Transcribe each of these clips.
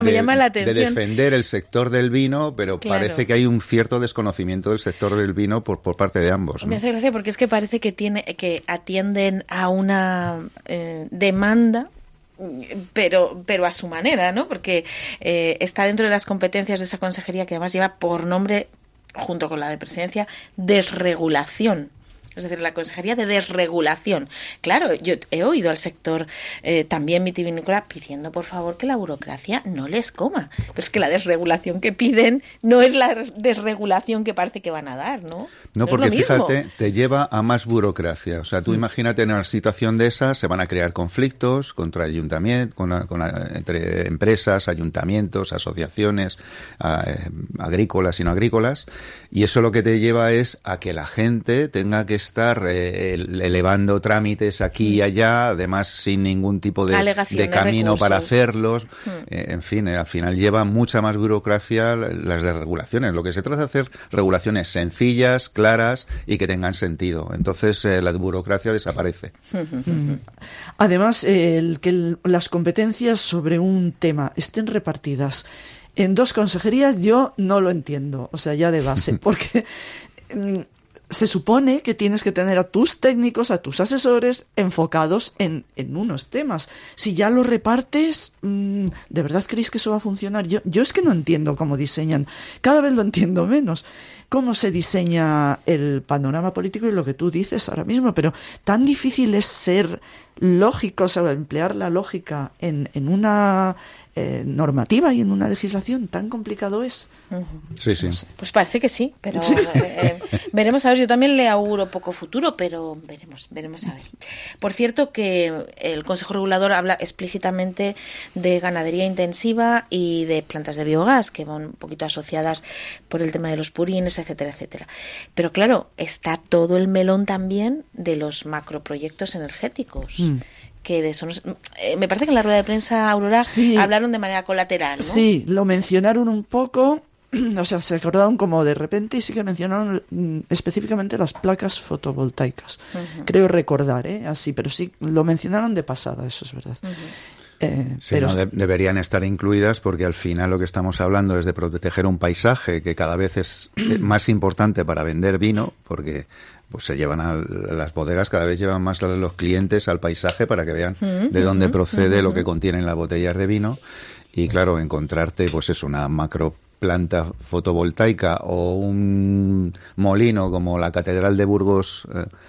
me llama la atención de defender el sector del vino, pero claro, parece que hay un cierto desconocimiento del sector del vino por parte de ambos, ¿no? Me hace gracia porque es que parece que atienden a una demanda, pero a su manera, ¿no? Porque está dentro de las competencias de esa consejería, que además lleva por nombre, junto con la de presidencia, desregulación. Es decir, la Consejería de Desregulación. Claro, yo he oído al sector también vitivinícola pidiendo, por favor, que la burocracia no les coma. Pero es que la desregulación que piden no es la desregulación que parece que van a dar, ¿no? No, porque fíjate, te lleva a más burocracia. O sea, tú imagínate en una situación de esa, se van a crear conflictos contra ayuntamientos, entre empresas, ayuntamientos, asociaciones agrícolas y no agrícolas, y eso lo que te lleva es a que la gente tenga que estar elevando trámites aquí y allá, además sin ningún tipo de camino para hacerlos. En fin, al final lleva mucha más burocracia las desregulaciones. Lo que se trata de hacer regulaciones sencillas, claras y que tengan sentido. Entonces la burocracia desaparece. Además, que las competencias sobre un tema estén repartidas en dos consejerías, yo no lo entiendo. O sea, ya de base, porque se supone que tienes que tener a tus técnicos, a tus asesores enfocados en unos temas. Si ya lo repartes, ¿de verdad creéis que eso va a funcionar? Yo es que no entiendo cómo diseñan. Cada vez lo entiendo menos. Cómo se diseña el panorama político y lo que tú dices ahora mismo. Pero tan difícil es ser lógicos, o emplear la lógica en una normativa y en una legislación. Tan complicado es. Sí, sí. Pues parece que sí, pero veremos a ver. Yo también le auguro poco futuro, pero veremos a ver. Por cierto, que el Consejo Regulador habla explícitamente de ganadería intensiva y de plantas de biogás, que van un poquito asociadas por el tema de los purines, etcétera, etcétera. Pero claro, está todo el melón también de los macroproyectos energéticos. Que de eso me parece que en la rueda de prensa, Aurora, hablaron de manera colateral, ¿no? Sí, lo mencionaron un poco. O sea, se acordaron como de repente y sí que mencionaron específicamente las placas fotovoltaicas. Creo recordar, así, pero sí lo mencionaron de pasada, eso es verdad. Sí, pero deberían estar incluidas porque al final lo que estamos hablando es de proteger un paisaje que cada vez es más importante para vender vino, porque pues se llevan a las bodegas, cada vez llevan más los clientes al paisaje para que vean de dónde procede lo que contienen las botellas de vino. Y claro, encontrarte pues es una macro planta fotovoltaica o un molino como la Catedral de Burgos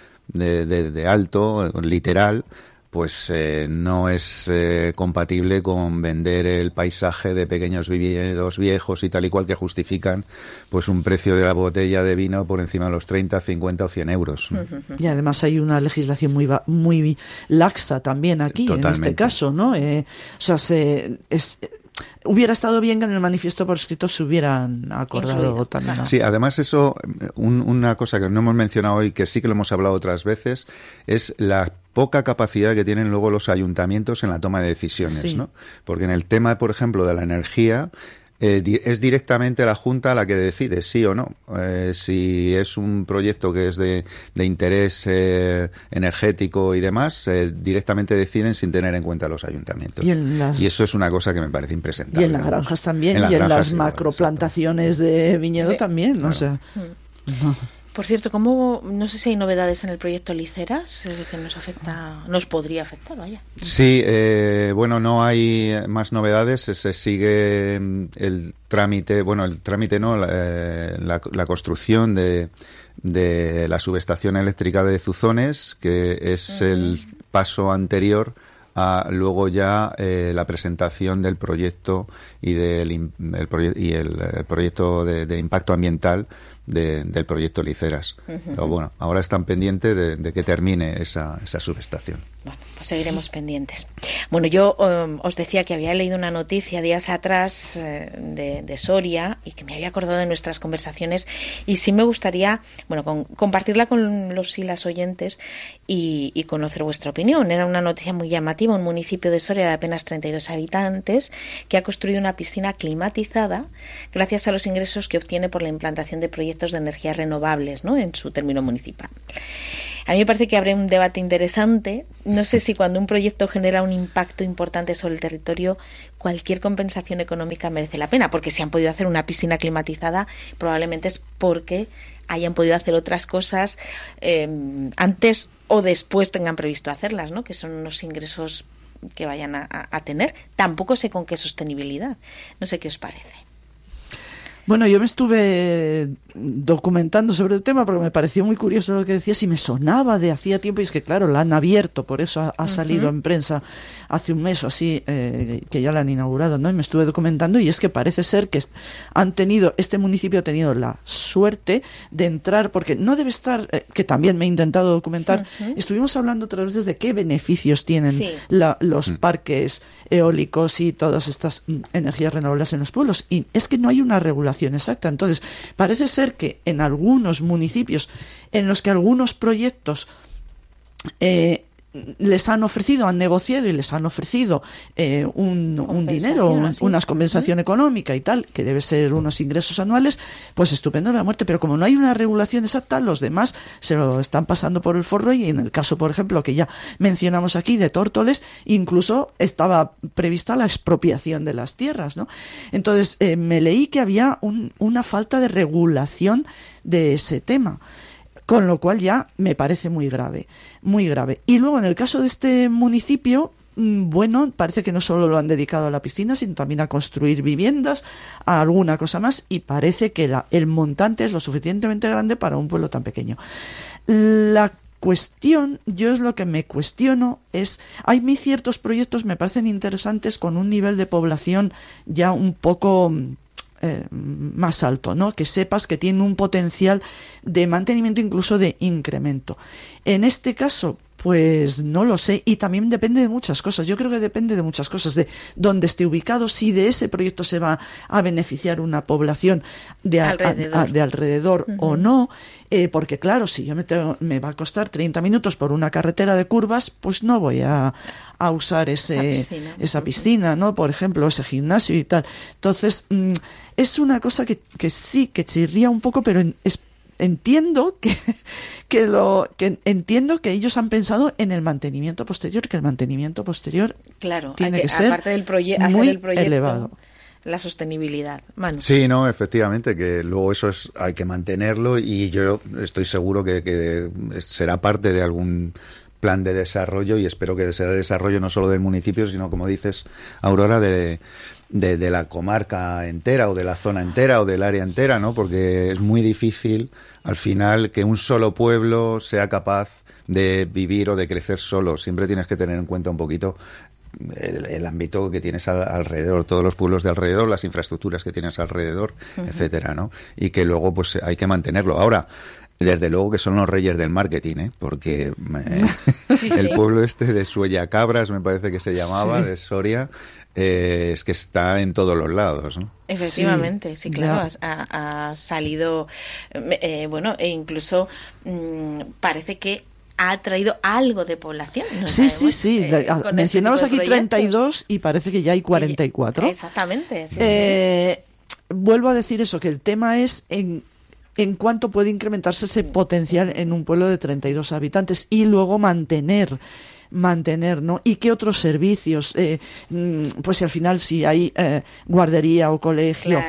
de Alto, literal, pues no es compatible con vender el paisaje de pequeños viñedos viejos y tal y cual, que justifican pues un precio de la botella de vino por encima de los 30, 50 o 100 euros. Y además hay una legislación muy laxa también aquí. Totalmente. En este caso, ¿no? O sea, hubiera estado bien que en el manifiesto por escrito se hubieran acordado también, ¿no? Sí, además eso, una cosa que no hemos mencionado hoy, que sí que lo hemos hablado otras veces, es la poca capacidad que tienen luego los ayuntamientos en la toma de decisiones, ¿no? Porque en el tema, por ejemplo, de la energía, es directamente la Junta la que decide sí o no. Si es un proyecto que es de interés energético y demás, directamente deciden sin tener en cuenta los ayuntamientos. Y eso es una cosa que me parece impresentable. Y en las granjas también, y en las macroplantaciones de viñedo también, claro. O sea... No. Por cierto, no sé si hay novedades en el proyecto Liceras que nos podría afectar, vaya. Sí, bueno, no hay más novedades, se sigue el trámite, la construcción de la subestación eléctrica de Zuzones, que es el paso anterior a luego ya la presentación del proyecto y el proyecto de impacto ambiental del proyecto Liceras. Pero bueno, ahora están pendientes de que termine esa subestación. Bueno, pues seguiremos pendientes. Bueno, yo os decía que había leído una noticia días atrás de Soria y que me había acordado de nuestras conversaciones y sí me gustaría, compartirla con los y las oyentes y conocer vuestra opinión. Era una noticia muy llamativa. Un municipio de Soria de apenas 32 habitantes que ha construido una piscina climatizada gracias a los ingresos que obtiene por la implantación de proyectos de energías renovables, ¿no?, en su término municipal. A mí me parece que habrá un debate interesante. No sé si cuando un proyecto genera un impacto importante sobre el territorio, cualquier compensación económica merece la pena, porque si han podido hacer una piscina climatizada, probablemente es porque hayan podido hacer otras cosas antes o después tengan previsto hacerlas, ¿no? Que son unos ingresos que vayan a tener. Tampoco sé con qué sostenibilidad. No sé qué os parece. Bueno, yo me estuve documentando sobre el tema porque me pareció muy curioso lo que decías y me sonaba de hacía tiempo, y es que claro, la han abierto, por eso ha salido en prensa hace un mes o así, que ya la han inaugurado, ¿no? Y me estuve documentando y es que parece ser que este municipio ha tenido la suerte de entrar, porque no debe estar, que también me he intentado documentar, estuvimos hablando otras veces de qué beneficios tienen los parques eólicos y todas estas energías renovables en los pueblos, y es que no hay una regulación exacta. Entonces, parece ser que en algunos municipios en los que algunos proyectos les han ofrecido, han negociado y les han ofrecido un dinero, una compensación económica y tal, que debe ser unos ingresos anuales, pues estupendo la muerte. Pero como no hay una regulación exacta, los demás se lo están pasando por el forro, y en el caso, por ejemplo, que ya mencionamos aquí de Tórtoles, incluso estaba prevista la expropiación de las tierras, ¿no? Entonces, me leí que había una falta de regulación de ese tema, con lo cual ya me parece muy grave, muy grave. Y luego, en el caso de este municipio, bueno, parece que no solo lo han dedicado a la piscina, sino también a construir viviendas, a alguna cosa más, y parece que el montante es lo suficientemente grande para un pueblo tan pequeño. La cuestión, yo es lo que me cuestiono, hay ciertos proyectos me parecen interesantes con un nivel de población ya un poco más alto, ¿no? Que sepas que tiene un potencial de mantenimiento, incluso de incremento. En este caso, pues no lo sé, y también depende de muchas cosas. Yo creo que depende de muchas cosas, de dónde esté ubicado, si de ese proyecto se va a beneficiar una población de alrededor o no, porque claro, si yo me va a costar 30 minutos por una carretera de curvas, pues no voy a usar esa piscina, ¿no? Por ejemplo, ese gimnasio y tal. Entonces, es una cosa que sí, que chirría un poco, pero entiendo entiendo que ellos han pensado en el mantenimiento posterior, que el mantenimiento posterior tiene que ser aparte del muy del proyecto, elevado. La sostenibilidad. Manu. Sí, no, efectivamente, que luego eso hay que mantenerlo, y yo estoy seguro que será parte de algún plan de desarrollo, y espero que sea de desarrollo no solo del municipio, sino, como dices, Aurora, de la comarca entera, o de la zona entera, o del área entera, ¿no? Porque es muy difícil, al final, que un solo pueblo sea capaz de vivir o de crecer solo. Siempre tienes que tener en cuenta un poquito el ámbito que tienes alrededor, todos los pueblos de alrededor, las infraestructuras que tienes alrededor, etcétera, ¿no? Y que luego, pues, hay que mantenerlo. Ahora, desde luego que son los reyes del marketing, porque el pueblo este de Suellacabras, me parece que se llamaba, de Soria, es que está en todos los lados, ¿no? Efectivamente, sí, claro, ha salido, bueno, e incluso parece que ha traído algo de población. No sí, sabemos, sí. Mencionamos aquí 32 y parece que ya hay 44. Exactamente. Sí, Vuelvo a decir eso, que el tema es en cuánto puede incrementarse ese potencial en un pueblo de 32 habitantes, y luego mantener, ¿no? Y qué otros servicios, pues si al final si hay guardería o colegio,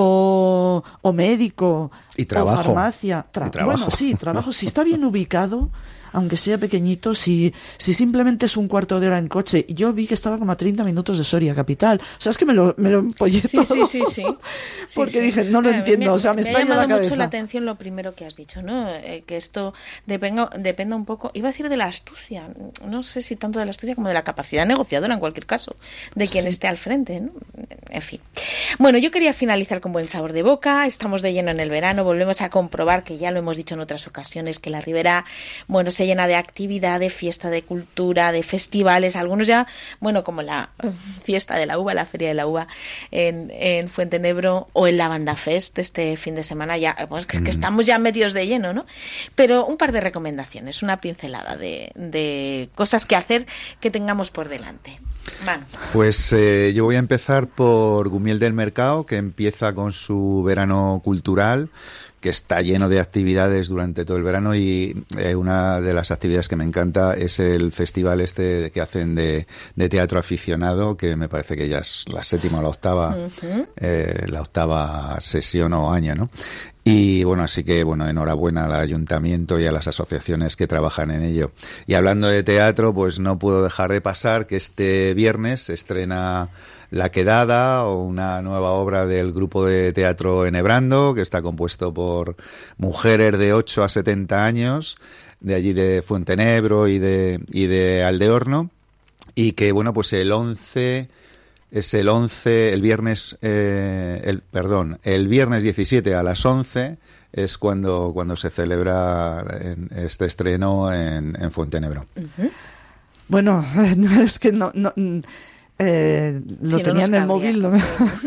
o médico, y trabajo, o farmacia, bueno, sí, trabajo, si está bien ubicado, aunque sea pequeñito, si simplemente es un cuarto de hora en coche. Yo vi que estaba como a 30 minutos de Soria capital. O sea, es que me lo empollé todo. Sí. Porque dije, no lo entiendo, o sea, me está yendo la cabeza. Me ha llamado mucho la atención lo primero que has dicho, ¿no? Que esto dependa un poco, iba a decir de la astucia, no sé si tanto de la astucia como de la capacidad negociadora, en cualquier caso, de quien esté al frente, ¿no? En fin. Bueno, yo quería finalizar con buen sabor de boca. Estamos de lleno en el verano, volvemos a comprobar, que ya lo hemos dicho en otras ocasiones, que la Ribera, bueno, se llena de actividad, de fiesta, de cultura, de festivales, algunos ya, bueno, como la fiesta de la uva, la feria de la uva en Fuentenebro, o el Lavanda Fest este fin de semana, ya, pues que estamos ya metidos de lleno, ¿no? Pero un par de recomendaciones, una pincelada de cosas que hacer, que tengamos por delante. Manu. Pues yo voy a empezar por Gumiel del Mercado, que empieza con su verano cultural, que está lleno de actividades durante todo el verano, y una de las actividades que me encanta es el festival este que hacen de teatro aficionado, que me parece que ya es la 7ª o la 8ª, la 8ª sesión o año, ¿no? Y bueno, así que bueno, enhorabuena al ayuntamiento y a las asociaciones que trabajan en ello. Y hablando de teatro, pues no puedo dejar de pasar que este viernes se estrena La Quedada, o una nueva obra del grupo de teatro Enhebrando, que está compuesto por mujeres de 8 a 70 años, de allí de Fuentenebro y de Aldeorno, y que bueno, pues el viernes 17 a las 11 es cuando se celebra este estreno en Fuentenebro. Uh-huh. Bueno, es que no lo tenía en el móvil. No me...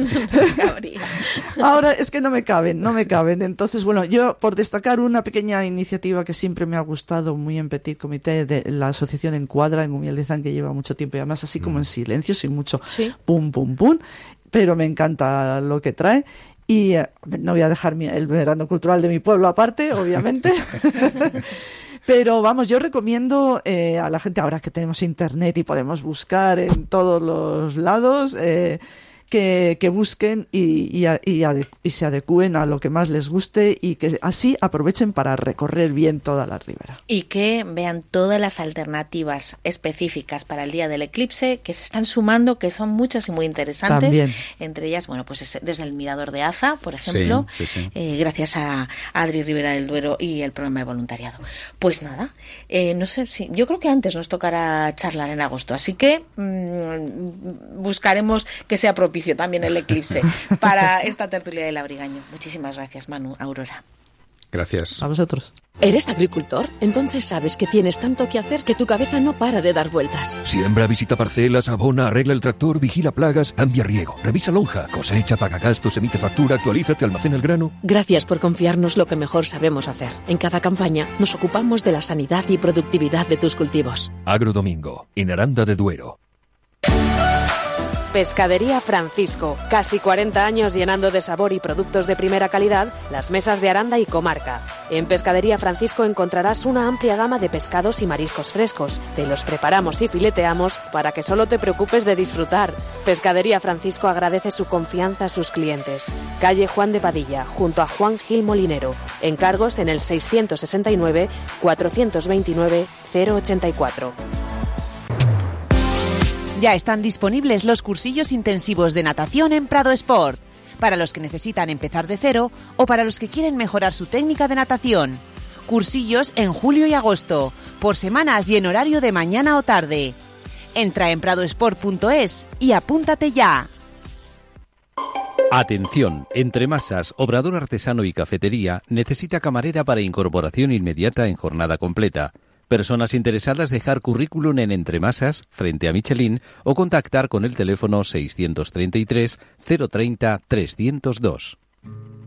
Ahora es que no me caben. Entonces, bueno, yo por destacar una pequeña iniciativa que siempre me ha gustado muy en Petit Comité, de la asociación Encuadra en Gumialdezán, que lleva mucho tiempo y además así como en silencio, sin mucho pum, pum, pum, pero me encanta lo que trae. Y no voy a dejar el verano cultural de mi pueblo aparte, obviamente. Pero vamos, yo recomiendo a la gente, ahora que tenemos internet y podemos buscar en todos los lados, que busquen y se adecúen a lo que más les guste, y que así aprovechen para recorrer bien toda la ribera. Y que vean todas las alternativas específicas para el día del eclipse que se están sumando, que son muchas y muy interesantes. También. Entre ellas, bueno, pues desde el Mirador de Aza, por ejemplo, sí. Gracias a Adri Ribera del Duero y el programa de voluntariado. Pues nada, no sé, yo creo que antes nos tocará charlar en agosto, así que buscaremos que sea propicio también el eclipse para esta tertulia del Abrigaño. Muchísimas gracias, Manu, Aurora. Gracias. A vosotros. ¿Eres agricultor? Entonces sabes que tienes tanto que hacer que tu cabeza no para de dar vueltas. Siembra, visita parcelas, abona, arregla el tractor, vigila plagas, cambia riego, revisa lonja, cosecha, paga gastos, emite factura, actualízate, almacena el grano. Gracias por confiarnos lo que mejor sabemos hacer. En cada campaña nos ocupamos de la sanidad y productividad de tus cultivos. Agrodomingo, en Aranda de Duero. Pescadería Francisco, casi 40 años llenando de sabor y productos de primera calidad las mesas de Aranda y comarca. En Pescadería Francisco encontrarás una amplia gama de pescados y mariscos frescos. Te los preparamos y fileteamos para que solo te preocupes de disfrutar. Pescadería Francisco agradece su confianza a sus clientes. Calle Juan de Padilla, junto a Juan Gil Molinero. Encargos en el 669 429 084. Ya están disponibles los cursillos intensivos de natación en Prado Sport, para los que necesitan empezar de cero o para los que quieren mejorar su técnica de natación. Cursillos en julio y agosto, por semanas y en horario de mañana o tarde. Entra en pradosport.es y apúntate ya. Atención, Entre Masas, Obrador Artesano y Cafetería necesita camarera para incorporación inmediata en jornada completa. Personas interesadas dejar currículum en Entremasas, frente a Michelin, o contactar con el teléfono 633 030 302.